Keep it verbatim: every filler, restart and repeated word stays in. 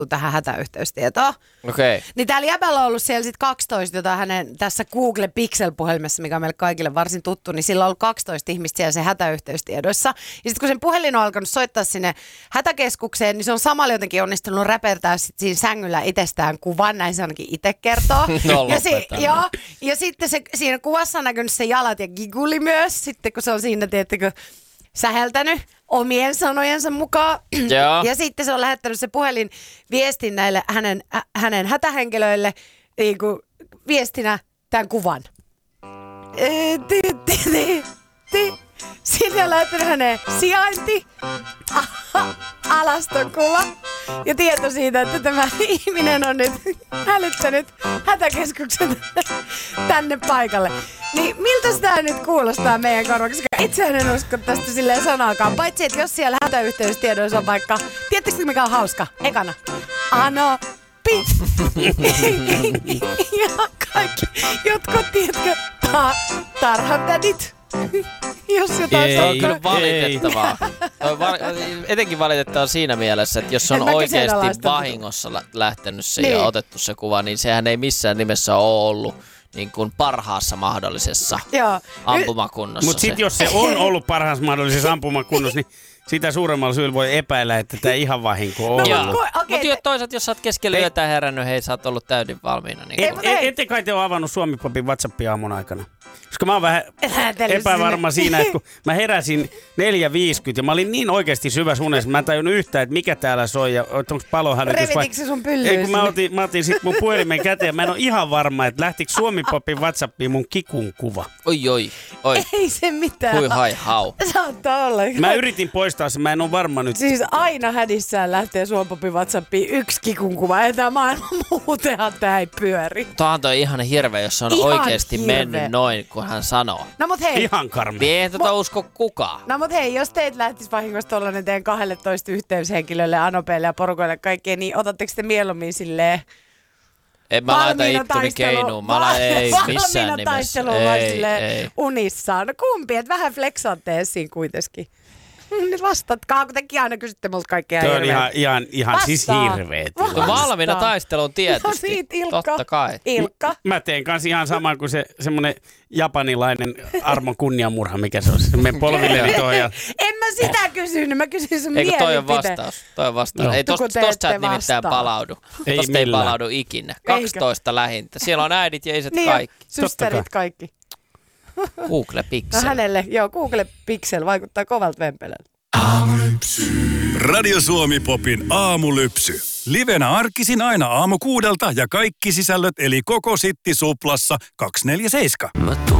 tähän hätäyhteystietoon. Okei. Okay. Niin täällä jäbällä on ollut siellä sit kaksitoista, jota hänen tässä Google Pixel-puhelimessa, mikä on meille kaikille varsin tuttu, niin sillä on ollut kaksitoista ihmistä siellä sen hätäyhteystiedoissa. Ja sitten kun sen puhelin on alkanut soittaa sinne hätäkeskukseen, niin se on samalla jotenkin onnistunut räpertää sit siinä sängyllä itsestään kuvan, näin se ainakin itse kertoo. No, ja, si- joo, ja sitten se, siinä kuvassa on näkynyt se jalat ja giguli myös, sitten kun se on siinä, tiedättekö, säheltänyt omien sanojensa mukaan. Joo. Ja sitten se on lähettänyt se puhelin viestin näille hänen, äh, hänen hätähenkilöille niin kuin viestinä tämän kuvan. Sitten on lähettänyt hänen sijainti, alastonkuva ja tieto siitä, että tämä ihminen on nyt hälyttänyt hätäkeskuksen tänne paikalle. Niin miltä tämä nyt kuulostaa meidän korvaksi? Itse en usko tästä silleen sanaakaan. Paitsi, että jos siellä hätäyhteystiedoissa on vaikka, tiedättekö mikä on hauska? Ekana. Ano. Pi. Ja kaikki jotkut, tiedätkö, ta- tarhantädit. Jos jotain se on kyllä valitettavaa. Va- etenkin valitettavaa siinä mielessä, että jos on oikeasti vahingossa lä- lähtenyt se niin. ja otettu se kuva, niin sehän ei missään nimessä ole ollut niin kuin parhaassa mahdollisessa Joo. ampumakunnossa. Mutta sitten jos se on ollut parhaassa mahdollisessa ampumakunnossa, niin sitä suuremmalla syyllä voi epäillä, että tämä ihan vahinko on no, ollut. Mutta okay, toisaalta, jos sä oot keskellä yötä herännyt, hei, sä oot ollut täysin valmiina. Niin et, et, ette kai te ole avannut Suomi-popin WhatsAppia aamun aikana? Koska mä oon vähän epävarma siinä, että kun mä heräsin neljä viisikymmentä ja mä olin niin oikeasti syvässä unessa, mä en tajunnut yhtään, että mikä täällä soi ja onko palohälytys. Revitikö se sun pyllyä? Ei, kun mä otin, mä otin sit mun puhelimen käteen, mä en ole ihan varma, että lähtikö Suomi-popin WhatsAppiin mun kikun kuva. Oi, oi, oi. Ei se mitään. Hui, hai, hau. Saattaa olla. Mä yritin poistaa sen, mä en ole varma nyt. Siis aina hädissään lähtee Suomi-popin WhatsAppiin yksi kikun kuva, ei tää maailma muutenhan tää ei pyöri. Tuohan toi ihan hirveä, jos on ihan oikeasti hirveä. Mennyt noin, kun hän sanoo. No mut hei. Ihan karmea. Niin ei tota usko kukaan. No mut hei, jos teet lähtis vahingossa tollanen teidän kahdelletoista yhteyshenkilölle, Anopeille ja porukoille kaikkeen, niin otatteko te mieluummin silleen en mä laita ittuni keinuun. Mä laita ei missään nimessä. Taistelua ei, vaan ei. unissaan. No kumpi, että vähän flexaatte esiin kuitenkin. Nyt vastatkaa, kun tekin aina kysytte multa kaikkea hirveet. hirveet. Toi on ihan, ihan, ihan siis hirveet. No valmiina taisteluun tietysti. No siitä Ilkka. Totta kai. Ilkka. Mä teen kanssa ihan saman kuin se semmonen japanilainen armon kunniamurha, mikä se on. Se menee polvilleni tuohon. Ja... En mä sitä kysynyt, mä kysyin sun mielipite. mielipite. Eikö toi on vastaus? Toi on vastaus. No. Ei tosta, tosta sä et nimittäin palaudu. Ei tosta ei palaudu ikinä. kaksitoista lähintä. Siellä on äidit ja isät niin kaikki. Systerit kaikki. Google Pixel. No hänelle, joo, Google Pixel vaikuttaa kovalta vempelältä. Aamulypsy. Radio Suomi Popin aamulypsy. Livenä arkisin aina aamu kuudelta ja kaikki sisällöt eli koko Sitti Suplassa kaksikymmentäneljä seitsemän.